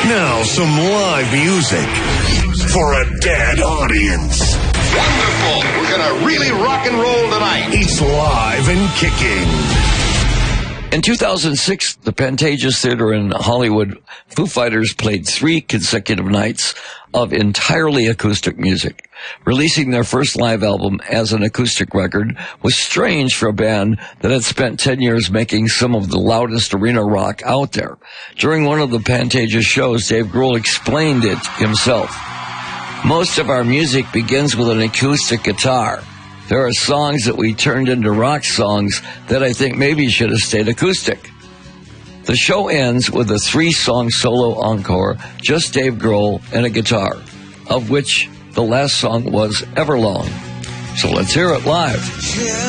Now some live music for a dead audience. Wonderful. We're going to really rock and roll tonight. It's live and kicking. In 2006, the Pantages Theater in Hollywood, Foo Fighters played 3 consecutive nights of entirely acoustic music. Releasing their first live album as an acoustic record was strange for a band that had spent 10 years making some of the loudest arena rock out there. During one of the Pantages shows, Dave Grohl explained it himself. Most of our music begins with an acoustic guitar. There are songs that we turned into rock songs that I think maybe should have stayed acoustic. The show ends with a 3-song solo encore, just Dave Grohl and a guitar, of which the last song was Everlong. So let's hear it live.